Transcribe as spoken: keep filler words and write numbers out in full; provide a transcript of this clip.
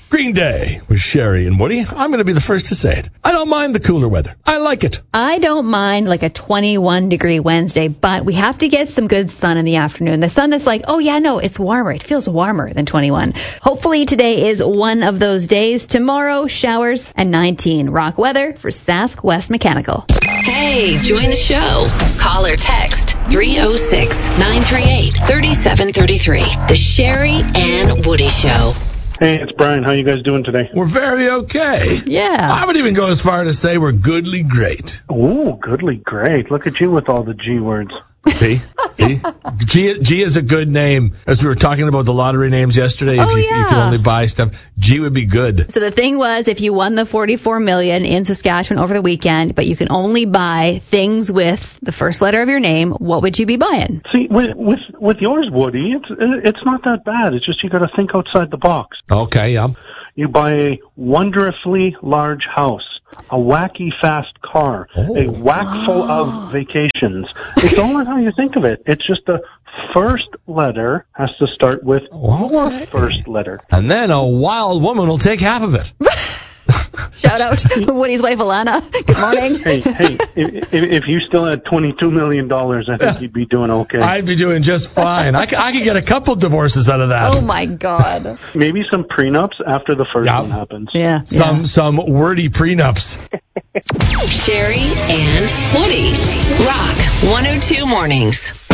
Green Day with Sherry and Woody. I'm going to be the first to say it. I don't mind the cooler weather. I like it. I don't mind like a twenty-one degree Wednesday, but we have to get some good sun in the afternoon. The sun that's like, oh yeah, no, it's warmer. It feels warmer than twenty-one. Hopefully today is one of those days. Tomorrow, showers and nineteen. Rock weather for Sask West Mechanical. Hey, join the show. Call or text three oh six, nine three eight, three seven three three. The Sherry and Woody Show. Hey, it's Brian. How you guys doing today? We're very okay. Yeah. I would even go as far to say we're goodly great. Ooh, goodly great. Look at you with all the G words. See? See? G, G is a good name. As we were talking about the lottery names yesterday, Oh, if you, yeah. you can only buy stuff, G would be good. So the thing was, if you won the forty-four million dollars in Saskatchewan over the weekend, but you can only buy things with the first letter of your name, what would you be buying? See, with with, with yours, Woody, it's it's not that bad. It's just you got to think outside the box. Okay, yeah. You buy a wondrously large house, a wacky fast car, Oh. a whack full of vacations. It's all in how you think of it. It's just the first letter has to start with your Okay. first letter. And then a wild woman will take half of it. Shout out to Woody's wife, Alana. Good morning. Hey, hey, if, if, if you still had twenty-two million dollars, I think you'd be doing okay. I'd be doing just fine. I, c- I could get a couple divorces out of that. Oh, my God. Maybe some prenups after the first Yeah. one happens. Yeah. Some some wordy prenups. Sherry and Woody. Rock one oh two Mornings.